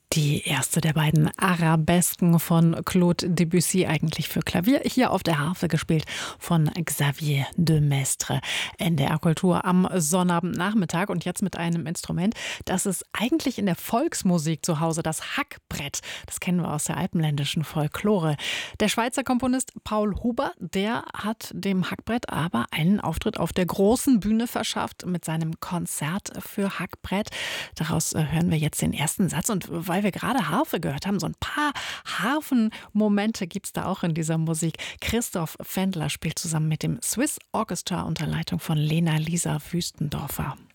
Die erste der beiden Arabesken von Claude Debussy, eigentlich für Klavier, hier auf der Harfe gespielt von Xavier de Maistre. NDR Kultur am Sonnabendnachmittag und jetzt mit einem Instrument, das ist eigentlich in der Volksmusik zu Hause, das Hackbrett. Das kennen wir aus der alpenländischen Folklore. Der Schweizer Komponist Paul Huber, der hat dem Hackbrett aber einen Auftritt auf der großen Bühne verschafft mit seinem Konzert für Hackbrett. Daraus hören wir jetzt den ersten Satz, und weil wir gerade Harfe gehört haben, so ein paar Harfenmomente gibt es da auch in dieser Musik. Christoph Fendler spielt zusammen mit dem Swiss Orchestra unter Leitung von Lena Lisa Wüstendorfer.